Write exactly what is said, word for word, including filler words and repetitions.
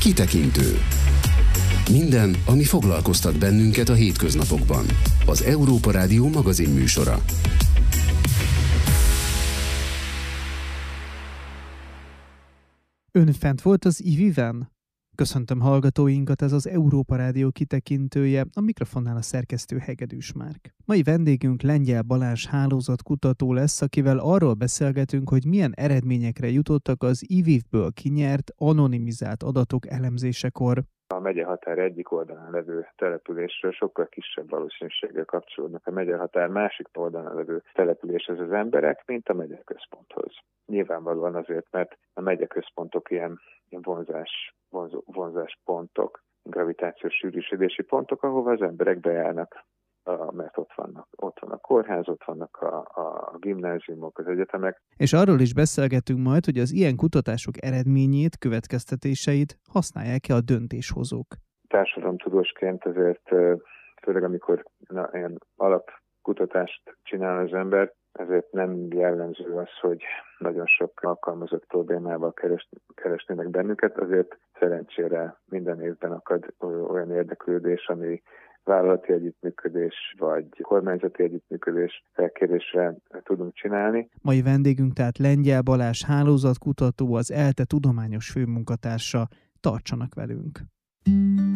Kitekintő. Minden, ami foglalkoztat bennünket a hétköznapokban. Az Európa Rádió magazinműsora. Ön fent volt az i vé-ben? Köszöntöm hallgatóinkat, ez az Európa Rádió kitekintője, a mikrofonnál a szerkesztő Hegedűs Márk. Mai vendégünk Lengyel Balázs hálózatkutató lesz, akivel arról beszélgetünk, hogy milyen eredményekre jutottak az i vé-ből kinyert, anonimizált adatok elemzésekor. A megyehatár egyik oldalán levő településről sokkal kisebb valószínűséggel kapcsolódnak a megyehatár másik oldalán levő településhez az emberek, mint a megyeközponthoz. Nyilvánvalóan azért, mert a megyeközpontok ilyen, ilyen vonzás, vonzó, vonzáspontok, gravitációs sűrűsödési pontok, ahova az emberek bejárnak, mert ott vannak, ott van a kórház, ott vannak a, a gimnáziumok, az egyetemek. És arról is beszélgetünk majd, hogy az ilyen kutatások eredményét, következtetéseit használják-e a döntéshozók. Társadalomtudósként azért, főleg amikor na, ilyen alapkutatást csinál az ember, ezért nem jellemző az, hogy nagyon sok alkalmazott problémával keres, keresnének bennünket, azért szerencsére minden évben akad olyan érdeklődés, ami vállalati együttműködés vagy kormányzati együttműködés felkérésre tudunk csinálni. Mai vendégünk tehát Lengyel Balázs hálózatkutató, az ELTE tudományos főmunkatársa. Tartsanak velünk!